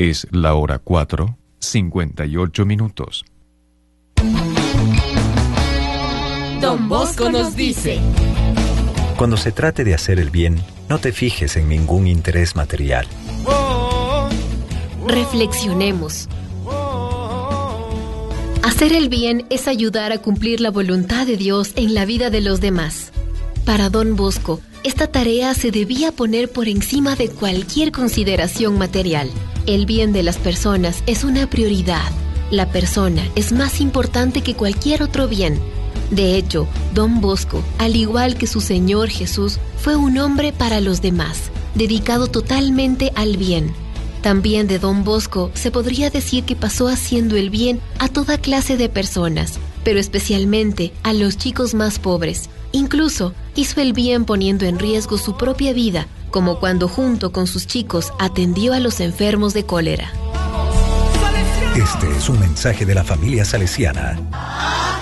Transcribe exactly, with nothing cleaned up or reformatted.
Es la hora cuatro, cincuenta y ocho minutos. Don Bosco nos dice: cuando se trate de hacer el bien, no te fijes en ningún interés material. Reflexionemos. Hacer el bien es ayudar a cumplir la voluntad de Dios en la vida de los demás. Para Don Bosco, esta tarea se debía poner por encima de cualquier consideración material. El bien de las personas es una prioridad. La persona es más importante que cualquier otro bien. De hecho, Don Bosco, al igual que su Señor Jesús, fue un hombre para los demás, dedicado totalmente al bien. También de Don Bosco se podría decir que pasó haciendo el bien a toda clase de personas, pero especialmente a los chicos más pobres. Incluso hizo el bien poniendo en riesgo su propia vida, como cuando junto con sus chicos atendió a los enfermos de cólera. Este es un mensaje de la familia salesiana.